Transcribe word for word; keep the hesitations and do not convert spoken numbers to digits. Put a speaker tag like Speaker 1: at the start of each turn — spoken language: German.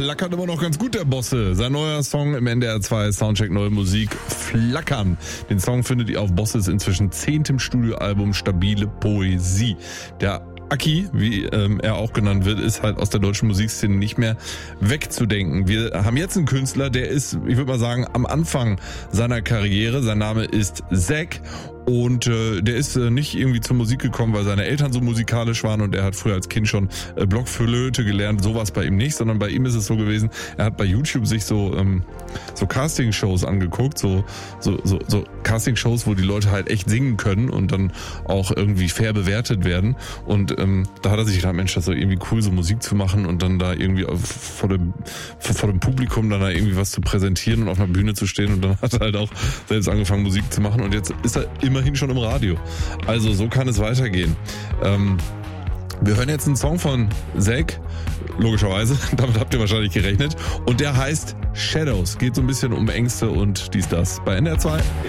Speaker 1: flackert immer noch ganz gut, der Bosse. Sein neuer Song im N D R zwei Soundcheck Neue Musik, Flackern. Den Song findet ihr auf Bosses inzwischen zehntem Studioalbum Stabile Poesie. Der Aki, wie ähm, er auch genannt wird, ist halt aus der deutschen Musikszene nicht mehr wegzudenken. Wir haben jetzt einen Künstler, der ist, ich würde mal sagen, am Anfang seiner Karriere. Sein Name ist Zack. Und äh, der ist äh, nicht irgendwie zur Musik gekommen, weil seine Eltern so musikalisch waren und er hat früher als Kind schon äh, Blockflöte gelernt, sowas bei ihm nicht, sondern bei ihm ist es so gewesen, er hat bei YouTube sich so ähm, so Castingshows angeguckt, so so so, so Castingshows, wo die Leute halt echt singen können und dann auch irgendwie fair bewertet werden und ähm, da hat er sich gedacht, Mensch, das ist doch irgendwie cool, so Musik zu machen und dann da irgendwie auf, vor dem vor dem Publikum dann da irgendwie was zu präsentieren und auf einer Bühne zu stehen und dann hat er halt auch selbst angefangen Musik zu machen und jetzt ist er immerhin schon im Radio. Also so kann es weitergehen. Ähm, wir hören jetzt einen Song von Zack, logischerweise, damit habt ihr wahrscheinlich gerechnet. Und der heißt Shadows. Geht so ein bisschen um Ängste und dies, das bei N D R zwei.